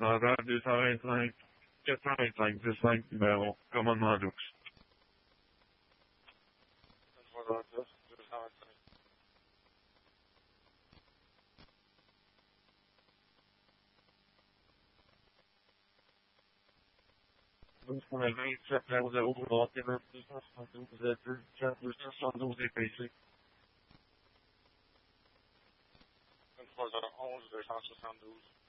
Standard 225, 425, 15 numéro, commandement Lux. 225. Donc, pour le 27 00 boulevard Québec, 272 Z2, 272 DPC. 23h11, 272.